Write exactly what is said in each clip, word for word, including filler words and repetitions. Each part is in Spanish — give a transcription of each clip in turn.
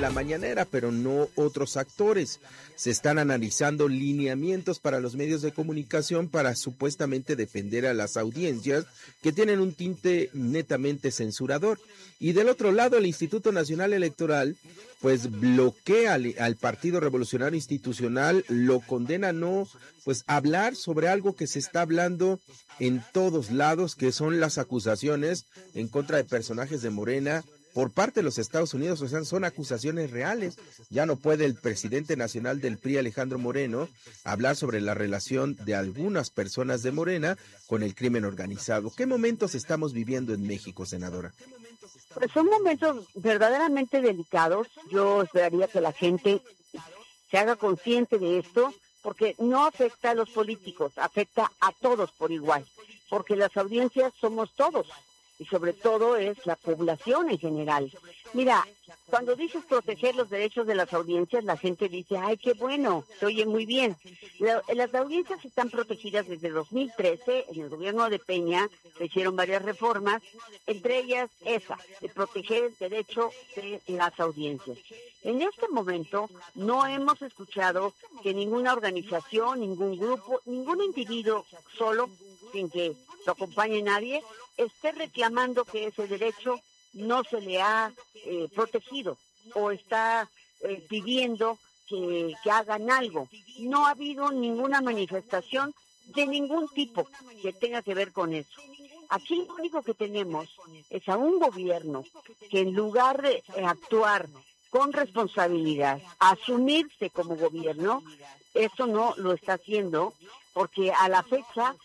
la mañanera, pero no otros actores. Se están analizando lineamientos para los medios de comunicación para supuestamente defender a las audiencias que tienen un tinte netamente censurador. Y del otro lado, el Instituto Nacional Electoral pues bloquea al, al Partido Revolucionario Institucional, lo condena a no pues hablar sobre algo que se está hablando en todos lados, que son las acusaciones en contra de personajes de Morena por parte de los Estados Unidos. O sea, son acusaciones reales. Ya no puede el presidente nacional del P R I, Alejandro Moreno, hablar sobre la relación de algunas personas de Morena con el crimen organizado. ¿Qué momentos estamos viviendo en México, senadora? Pues son momentos verdaderamente delicados. Yo esperaría que la gente se haga consciente de esto, porque no afecta a los políticos, afecta a todos por igual, porque las audiencias somos todos, y sobre todo es la población en general. Mira, cuando dices proteger los derechos de las audiencias, la gente dice, ay, qué bueno, se oye muy bien. La, las audiencias están protegidas desde dos mil trece, en el gobierno de Peña se hicieron varias reformas, entre ellas esa, de proteger el derecho de las audiencias. En este momento no hemos escuchado que ninguna organización, ningún grupo, ningún individuo solo, sin que lo acompañe nadie, esté reclamando que ese derecho no se le ha eh, protegido o está eh, pidiendo que, que hagan algo. No ha habido ninguna manifestación de ningún tipo que tenga que ver con eso. Aquí lo único que tenemos es a un gobierno que en lugar de eh, actuar con responsabilidad, asumirse como gobierno, eso no lo está haciendo, porque a la fecha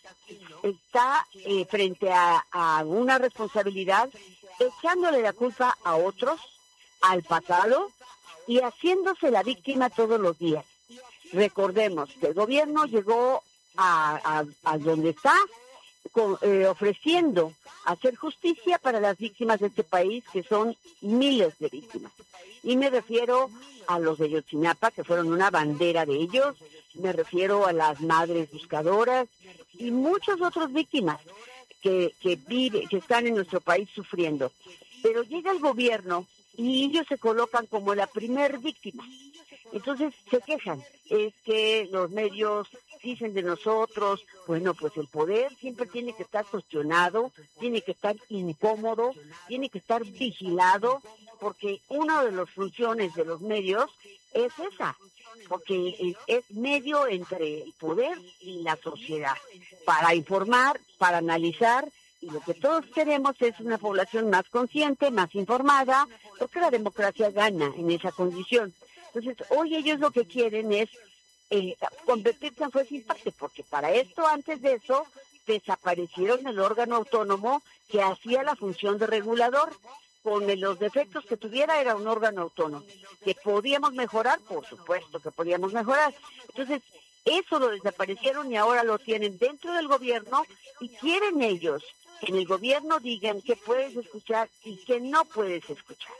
está eh, frente a, a una responsabilidad echándole la culpa a otros, al pasado, y haciéndose la víctima todos los días. Recordemos que el gobierno llegó a, a, a donde está, con, eh, ofreciendo hacer justicia para las víctimas de este país, que son miles de víctimas. Y me refiero a los de Ayotzinapa, que fueron una bandera de ellos, me refiero a las madres buscadoras y muchas otras víctimas que, que, vive, que están en nuestro país sufriendo. Pero llega el gobierno y ellos se colocan como la primer víctima. Entonces se quejan, es que los medios dicen de nosotros, bueno, pues el poder siempre tiene que estar cuestionado, tiene que estar incómodo, tiene que estar vigilado, porque una de las funciones de los medios es esa, porque es, es medio entre el poder y la sociedad, para informar, para analizar, y lo que todos queremos es una población más consciente, más informada, porque la democracia gana en esa condición. Entonces, hoy ellos lo que quieren es eh, convertirse en juez y parte, porque para esto, antes de eso, desaparecieron el órgano autónomo que hacía la función de regulador. Con los defectos que tuviera, era un órgano autónomo. ¿Que podíamos mejorar? Por supuesto que podíamos mejorar. Entonces, eso lo desaparecieron y ahora lo tienen dentro del gobierno, y quieren ellos que en el gobierno digan qué puedes escuchar y qué no puedes escuchar.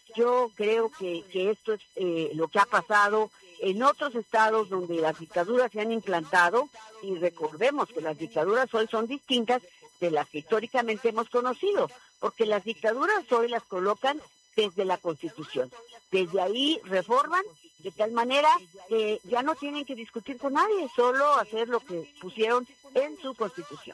Yo creo que, que esto es eh, lo que ha pasado en otros estados donde las dictaduras se han implantado, y recordemos que las dictaduras hoy son distintas de las que históricamente hemos conocido, porque las dictaduras hoy las colocan desde la Constitución. Desde ahí reforman de tal manera que ya no tienen que discutir con nadie, solo hacer lo que pusieron en su Constitución.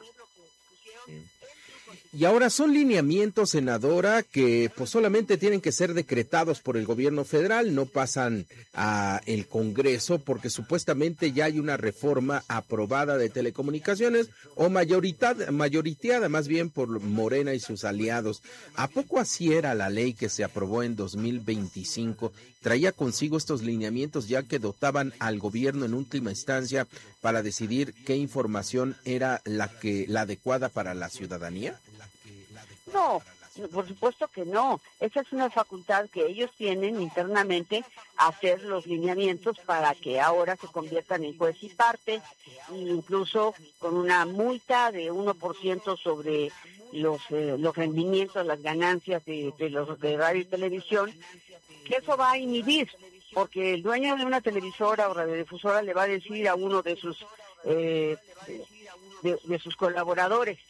Y ahora son lineamientos, senadora, que pues solamente tienen que ser decretados por el gobierno federal, no pasan a el Congreso, porque supuestamente ya hay una reforma aprobada de telecomunicaciones, o mayoritad, mayoriteada más bien por Morena y sus aliados. ¿A poco así era la ley que se aprobó en dos mil veinticinco? ¿Traía consigo estos lineamientos ya que dotaban al gobierno en última instancia para decidir qué información era la que la adecuada para la ciudadanía? No, por supuesto que no. Esa es una facultad que ellos tienen internamente, hacer los lineamientos para que ahora se conviertan en juez y parte, e incluso con una multa de uno por ciento sobre los eh, los rendimientos, las ganancias de, de los de radio y televisión, que eso va a inhibir, porque el dueño de una televisora o radiodifusora le va a decir a uno de sus eh, de, de sus colaboradores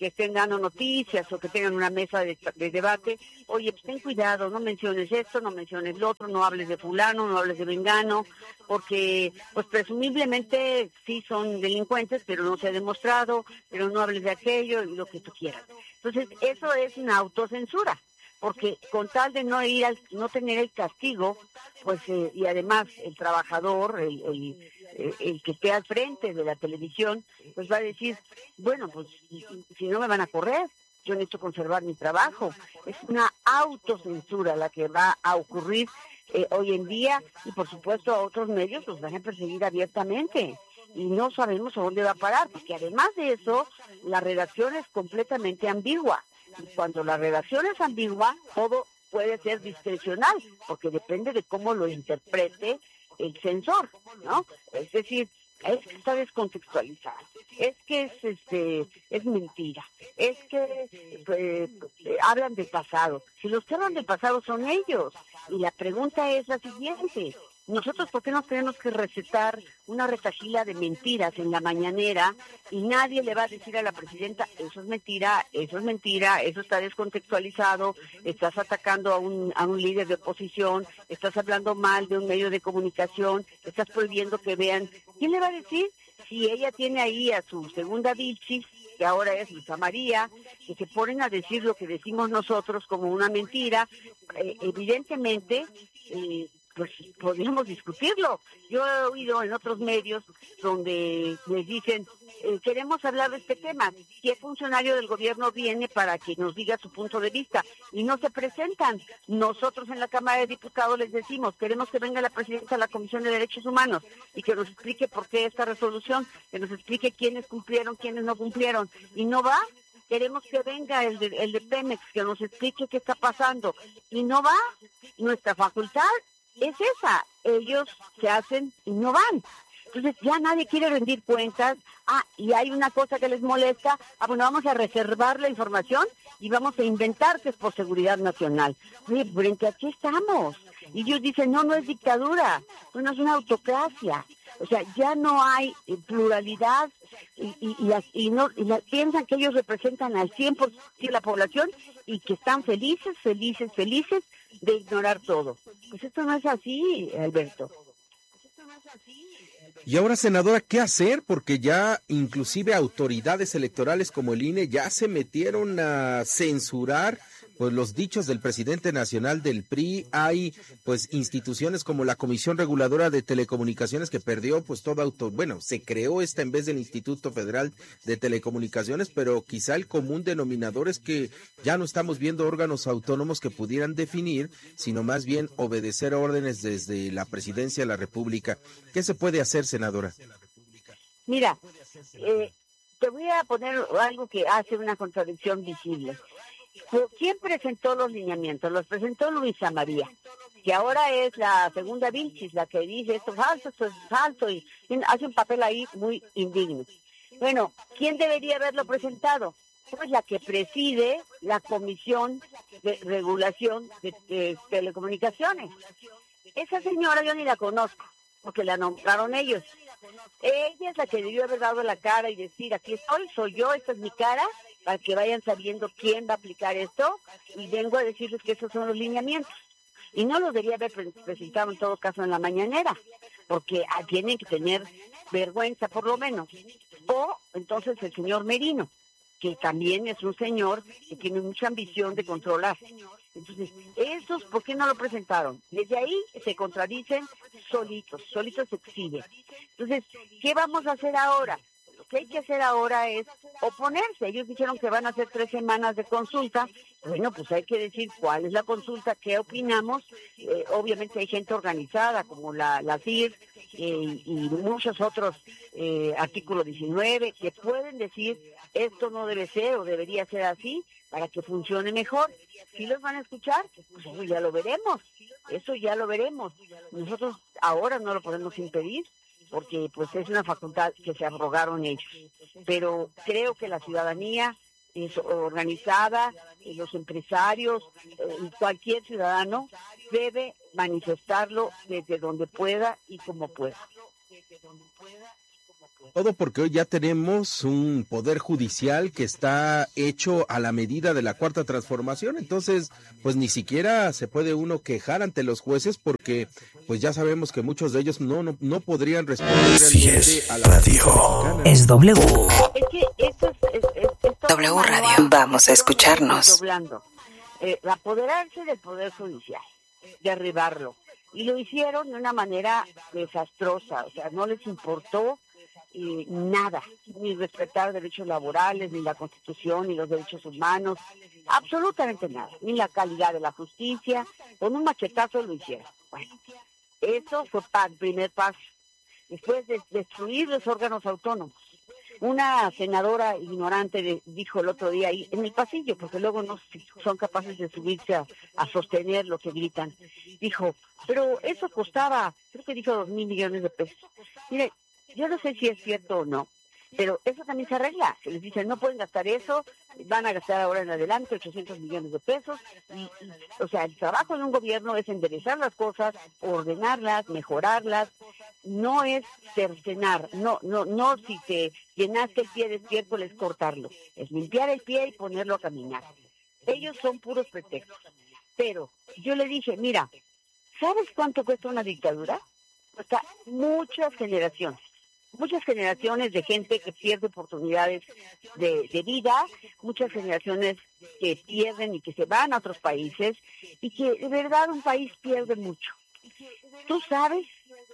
que estén dando noticias o que tengan una mesa de, de debate, oye, pues ten cuidado, no menciones esto, no menciones lo otro, no hables de fulano, no hables de vengano, porque pues presumiblemente sí son delincuentes, pero no se ha demostrado, pero no hables de aquello y lo que tú quieras. Entonces, eso es una autocensura, porque con tal de no ir al, no tener el castigo, pues eh, y además el trabajador, el, el, el, el que esté al frente de la televisión, pues va a decir, bueno, pues si no me van a correr, yo necesito conservar mi trabajo. Es una autocensura la que va a ocurrir eh, hoy en día, y por supuesto a otros medios los van a perseguir abiertamente. Y no sabemos a dónde va a parar, porque además de eso, la redacción es completamente ambigua. Y cuando la redacción es ambigua, todo puede ser discrecional, porque depende de cómo lo interprete el censor, ¿no? Es decir, es que está descontextualizado, es que es este es mentira, es que eh, eh, hablan del pasado. Si los que hablan del pasado son ellos, y la pregunta es la siguiente: nosotros, ¿por qué nos tenemos que recetar una retahíla de mentiras en la mañanera y nadie le va a decir a la presidenta, eso es mentira, eso es mentira, eso está descontextualizado, estás atacando a un, a un líder de oposición, estás hablando mal de un medio de comunicación, estás prohibiendo que vean? ¿Quién le va a decir? Si ella tiene ahí a su segunda Vilchis, que ahora es Luisa María, que se ponen a decir lo que decimos nosotros como una mentira, eh, evidentemente... Eh, pues podríamos discutirlo. Yo he oído en otros medios donde les dicen, eh, queremos hablar de este tema, ¿qué funcionario del gobierno viene para que nos diga su punto de vista? Y no se presentan. Nosotros en la Cámara de Diputados les decimos, queremos que venga la presidenta de la Comisión de Derechos Humanos y que nos explique por qué esta resolución, que nos explique quiénes cumplieron, quiénes no cumplieron. Y no va. Queremos que venga el de, el de Pemex, que nos explique qué está pasando. Y no va. Nuestra facultad es esa, ellos se hacen y no van. Entonces ya nadie quiere rendir cuentas. Ah, y hay una cosa que les molesta, ah, bueno, vamos a reservar la información y vamos a inventar que es por seguridad nacional. Oye, frente a qué estamos. Y ellos dicen, no, no es dictadura, no es una autocracia. O sea, ya no hay pluralidad y, y, y, las, y, no, y las, piensan que ellos representan al cien por ciento de la población y que están felices, felices, felices de ignorar todo. Pues esto no es así, Alberto. Y ahora, senadora, ¿qué hacer? Porque ya inclusive autoridades electorales como el I N E ya se metieron a censurar pues los dichos del presidente nacional del P R I. Hay pues instituciones como la Comisión Reguladora de Telecomunicaciones que perdió pues toda auto, bueno, se creó esta en vez del Instituto Federal de Telecomunicaciones, pero quizá el común denominador es que ya no estamos viendo órganos autónomos que pudieran definir, sino más bien obedecer órdenes desde la Presidencia de la República. ¿Qué se puede hacer, senadora? Mira, eh, te voy a poner algo que hace una contradicción visible. ¿Quién presentó los lineamientos? Los presentó Luisa María, que ahora es la segunda Vilchis, la que dice esto es falso, esto es falso, y hace un papel ahí muy indigno. Bueno, ¿quién debería haberlo presentado? Pues la que preside la Comisión de Regulación de, de Telecomunicaciones. Esa señora yo ni la conozco, porque la nombraron ellos. Ella es la que debió haber dado la cara y decir, aquí estoy, soy yo, esta es mi cara, para que vayan sabiendo quién va a aplicar esto, y vengo a decirles que esos son los lineamientos. Y no los debería haber presentado en todo caso en la mañanera, porque ah, tienen que tener vergüenza por lo menos. O entonces el señor Merino, que también es un señor que tiene mucha ambición de controlar. Entonces, esos, ¿por qué no lo presentaron? Desde ahí se contradicen solitos, solitos se exhiben. Entonces, ¿qué vamos a hacer ahora? Lo que hay que hacer ahora es oponerse. Ellos dijeron que van a hacer tres semanas de consulta. Bueno, pues hay que decir cuál es la consulta, qué opinamos. Eh, obviamente hay gente organizada como la, la C I R eh, y muchos otros, eh, artículo diecinueve, que pueden decir esto no debe ser o debería ser así para que funcione mejor. ¿Sí los van a escuchar? Pues eso ya lo veremos. Eso ya lo veremos. Nosotros ahora no lo podemos impedir, porque pues es una facultad que se abrogaron ellos. Pero creo que la ciudadanía es organizada, y los empresarios, eh, y cualquier ciudadano debe manifestarlo desde donde pueda y como pueda. Todo porque hoy ya tenemos un poder judicial que está hecho a la medida de la Cuarta Transformación, entonces pues ni siquiera se puede uno quejar ante los jueces porque pues ya sabemos que muchos de ellos no no, no podrían responder si realmente es a la radio. Es W. Es que esto es, es, es, esto W Radio. Vamos a escucharnos. Eh, apoderarse del Poder Judicial, derribarlo. Y lo hicieron de una manera desastrosa, o sea, no les importó eh, nada, ni respetar derechos laborales, ni la Constitución, ni los derechos humanos, absolutamente nada, ni la calidad de la justicia, con un machetazo lo hicieron. Bueno, eso fue el primer paso. Después de destruir los órganos autónomos. Una senadora ignorante de, dijo el otro día ahí en el pasillo, porque luego no son capaces de subirse a, a sostener lo que gritan. Dijo, pero eso costaba, creo que dijo dos mil millones de pesos. Mire, yo no sé si es cierto o no, pero eso también se arregla. Se les dice, no pueden gastar eso, van a gastar ahora en adelante ochocientos millones de pesos. Y, y, o sea, el trabajo de un gobierno es enderezar las cosas, ordenarlas, mejorarlas. No es cercenar, no, no, no si te llenaste el pie de estiércol cortarlo, es limpiar el pie y ponerlo a caminar. Ellos son puros pretextos. Pero yo le dije, mira, ¿sabes cuánto cuesta una dictadura? Cuesta muchas generaciones, muchas generaciones de gente que pierde oportunidades de, de vida, muchas generaciones que pierden y que se van a otros países, y que de verdad un país pierde mucho. ¿Tú sabes?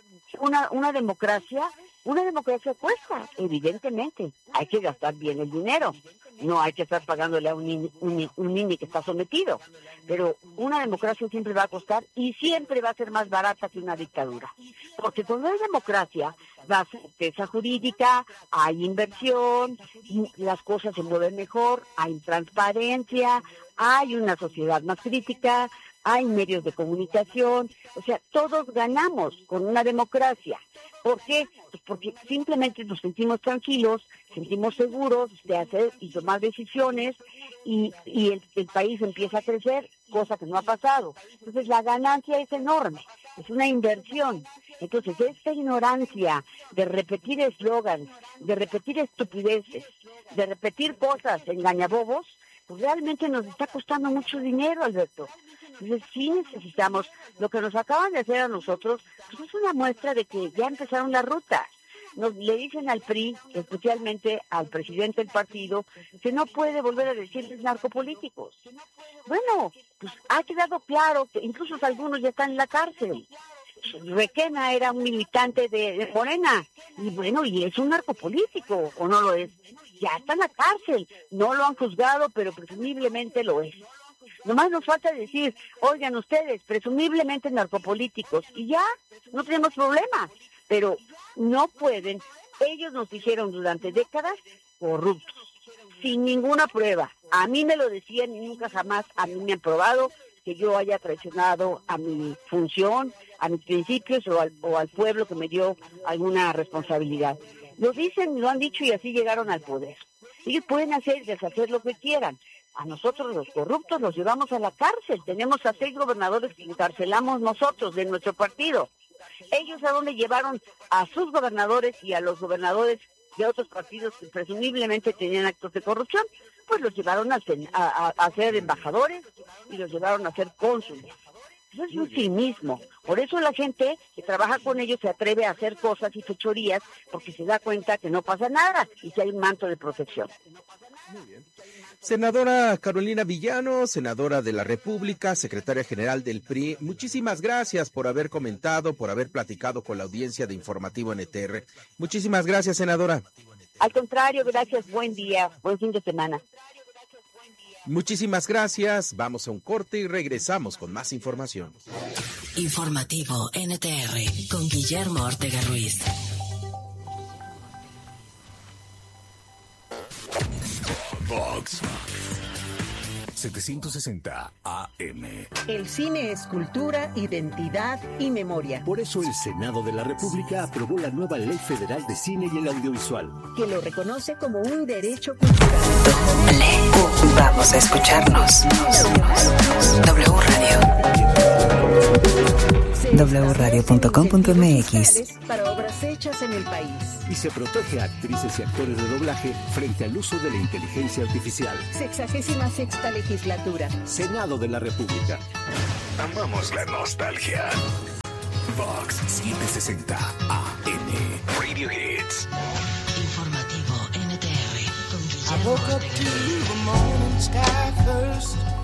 Una, una democracia, una democracia cuesta, evidentemente. Hay que gastar bien el dinero. No hay que estar pagándole a un niño, un, un niño que está sometido. Pero una democracia siempre va a costar y siempre va a ser más barata que una dictadura. Porque cuando hay democracia, va a ser certeza jurídica, hay inversión, las cosas se mueven mejor, hay transparencia, hay una sociedad más crítica, hay medios de comunicación, o sea, todos ganamos con una democracia. ¿Por qué? Pues porque simplemente nos sentimos tranquilos, sentimos seguros de hacer y tomar decisiones y, y el, el país empieza a crecer, cosa que no ha pasado. Entonces la ganancia es enorme, es una inversión. Entonces esta ignorancia de repetir eslogans, de repetir estupideces, de repetir cosas engañabobos, pues realmente nos está costando mucho dinero, Alberto. Entonces sí necesitamos, lo que nos acaban de hacer a nosotros, pues es una muestra de que ya empezaron la ruta. Nos le dicen al P R I, especialmente al presidente del partido, que no puede volver a decirles narcopolíticos. Bueno, pues ha quedado claro que incluso algunos ya están en la cárcel. Requena era un militante de, de Morena, y bueno, y es un narcopolítico, ¿o no lo es? Ya está en la cárcel, no lo han juzgado, pero presumiblemente lo es. Nomás nos falta decir, oigan ustedes, presumiblemente narcopolíticos, y ya, no tenemos problema, pero no pueden, ellos nos dijeron durante décadas, corruptos, sin ninguna prueba. A mí me lo decían y nunca jamás a mí me han probado que yo haya traicionado a mi función, a mis principios o al, o al pueblo que me dio alguna responsabilidad. Lo dicen, lo han dicho y así llegaron al poder. Ellos pueden hacer y deshacer lo que quieran. A nosotros los corruptos los llevamos a la cárcel. Tenemos a seis gobernadores que encarcelamos nosotros de nuestro partido. Ellos a dónde llevaron a sus gobernadores y a los gobernadores de otros partidos que presumiblemente tenían actos de corrupción, pues los llevaron a, a, a ser embajadores y los llevaron a ser cónsules. Eso es un cinismo. Por eso la gente que trabaja con ellos se atreve a hacer cosas y fechorías porque se da cuenta que no pasa nada y que hay un manto de protección. Muy bien. Senadora Carolina Villano, senadora de la República, secretaria general del P R I, muchísimas gracias por haber comentado, por haber platicado con la audiencia de Informativo N T R. Muchísimas gracias, senadora. Al contrario, gracias, buen día, buen fin de semana. Muchísimas gracias, vamos a un corte y regresamos con más información. Informativo N T R con Guillermo Ortega Ruiz. Vox setecientos sesenta A M. El cine es cultura, identidad y memoria. Por eso el Senado de la República aprobó la nueva Ley Federal de Cine y el Audiovisual, que lo reconoce como un derecho cultural. W. Vamos a escucharnos. W Radio. w radio punto com punto m x. Para obras películas hechas en el país. Y se protege a actrices y actores de doblaje frente al uso de la inteligencia artificial. Sexagésima sexta legislatura. Senado de la República. Amamos la nostalgia. Vox setecientos sesenta A M. Radio Hits. Informativo N T R con I woke Guillermo up to Ortega. the morning sky first.